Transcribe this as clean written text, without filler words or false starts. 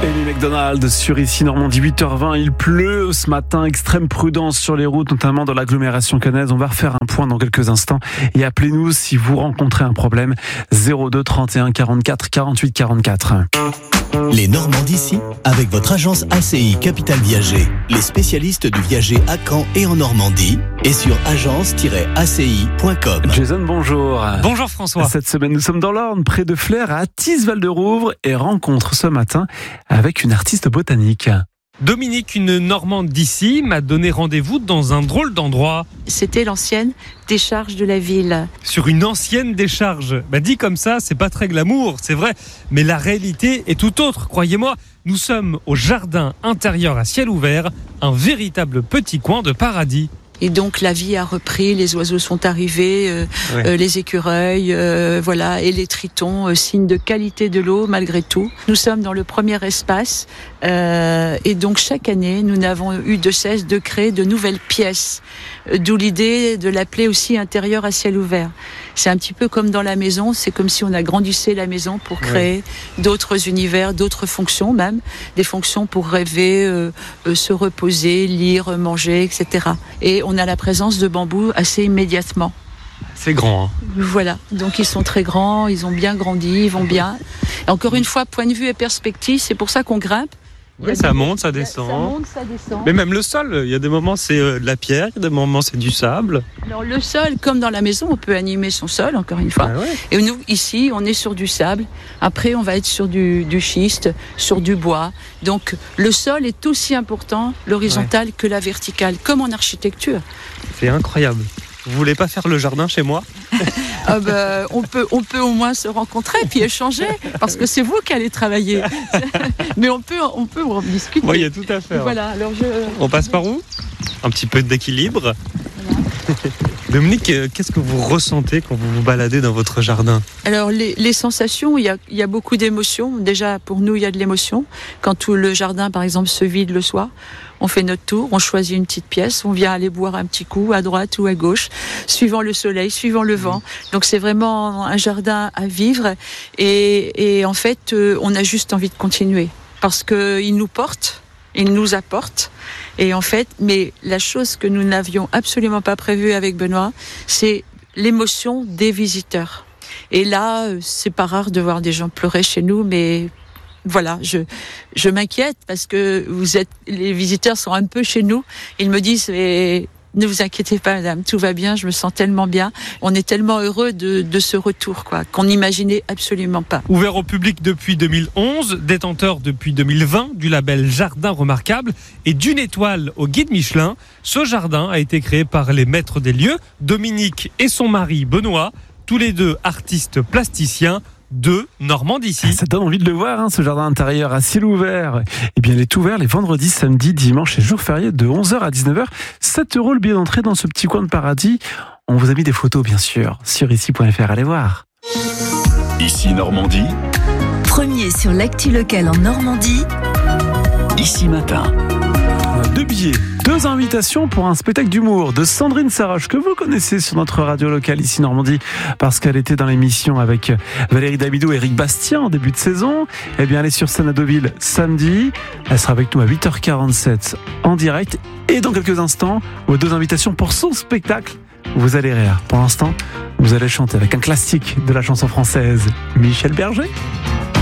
Amy Macdonald sur Ici Normandie, 8h20. Il pleut ce matin, extrême prudence sur les routes, notamment dans l'agglomération caennaise. On va refaire un point dans quelques instants et appelez-nous si vous rencontrez un problème. 02 31 44 48 44. Les Normands d'ici, avec votre agence ACI Capital Viager, les spécialistes du viager à Caen et en Normandie, et sur agence-aci.com. Jason, bonjour. Bonjour François. Cette semaine, nous sommes dans l'Orne, près de Flers, à Athis-Val-de-Rouvre, et rencontre ce matin avec une artiste botanique. Dominique, une Normande d'ici, m'a donné rendez-vous dans un drôle d'endroit. C'était l'ancienne décharge de la ville. Sur une ancienne décharge. Dit comme ça, c'est pas très glamour, c'est vrai. Mais la réalité est tout autre, croyez-moi. Nous sommes au jardin intérieur à ciel ouvert, un véritable petit coin de paradis. Et donc la vie a repris, les oiseaux sont arrivés, les écureuils, voilà, et les tritons, signe de qualité de l'eau malgré tout. Nous sommes dans le premier espace et donc chaque année nous n'avons eu de cesse de créer de nouvelles pièces, d'où l'idée de l'appeler aussi intérieur à ciel ouvert. C'est un petit peu comme dans la maison, c'est comme si on agrandissait la maison pour créer d'autres univers, d'autres fonctions même, des fonctions pour rêver, se reposer, lire, manger, etc. Et on a la présence de bambous assez immédiatement. C'est grand, hein. Voilà, donc ils sont très grands, ils ont bien grandi, ils vont bien. Et encore une fois, point de vue et perspective, c'est pour ça qu'on grimpe. Oui, ça monte, ça descend. Ça monte, ça descend. Mais même le sol, il y a des moments c'est de la pierre, il y a des moments c'est du sable. Alors le sol, comme dans la maison, on peut animer son sol, encore une fois. Et nous, ici, on est sur du sable. Après, on va être sur du schiste, sur du bois. Donc le sol est aussi important, l'horizontal, que la verticale, comme en architecture. C'est incroyable. Vous voulez pas faire le jardin chez moi ? On peut au moins se rencontrer puis échanger, parce que c'est vous qui allez travailler. Mais on peut en discuter. Oui, il y a tout à faire. Voilà, alors on passe par où ? Un petit peu d'équilibre. Voilà. Dominique, qu'est-ce que vous ressentez quand vous vous baladez dans votre jardin ? Alors les sensations, il y a beaucoup d'émotions. Déjà pour nous, il y a de l'émotion. Quand tout le jardin, par exemple, se vide le soir, on fait notre tour, on choisit une petite pièce, on vient aller boire un petit coup à droite ou à gauche, suivant le soleil, suivant le vent. Donc c'est vraiment un jardin à vivre et en fait, on a juste envie de continuer parce qu'il nous porte, il nous apporte. Et en fait, mais la chose que nous n'avions absolument pas prévue avec Benoît, c'est l'émotion des visiteurs. Et là, c'est pas rare de voir des gens pleurer chez nous, mais voilà, je m'inquiète parce que les visiteurs sont un peu chez nous. Ils me disent, ne vous inquiétez pas, madame, tout va bien, je me sens tellement bien. On est tellement heureux de ce retour, qu'on n'imaginait absolument pas. Ouvert au public depuis 2011, détenteur depuis 2020 du label Jardin Remarquable et d'une étoile au guide Michelin, ce jardin a été créé par les maîtres des lieux, Dominique et son mari Benoît, tous les deux artistes plasticiens de Normand d'ici. Ça donne envie de le voir, ce jardin intérieur à ciel ouvert. Eh bien, il est ouvert les vendredis, samedis, dimanches et jours fériés de 11h à 19h. 7 € le billet d'entrée dans ce petit coin de paradis. On vous a mis des photos, bien sûr, sur ici.fr. Allez voir. Ici Normandie. Premier sur l'actu locale en Normandie. Ici Matin. 2 billets, 2 invitations pour un spectacle d'humour de Sandrine Saroche, que vous connaissez sur notre radio locale Ici Normandie, parce qu'elle était dans l'émission avec Valérie Damido et Eric Bastien en début de saison. Eh bien, elle est sur scène à Deauville samedi. Elle sera avec nous à 8h47 en direct. Et dans quelques instants, vos 2 invitations pour son spectacle. Vous allez rire. Pour l'instant, vous allez chanter avec un classique de la chanson française, Michel Berger.